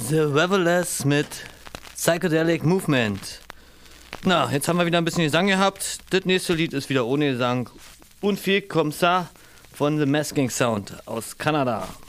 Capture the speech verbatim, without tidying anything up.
The Revelers mit Psychedelic Movement. Na, jetzt haben wir wieder ein bisschen Gesang gehabt. Das nächste Lied ist wieder ohne Gesang. Und viel comme ça von The Masking Sound aus Kanada.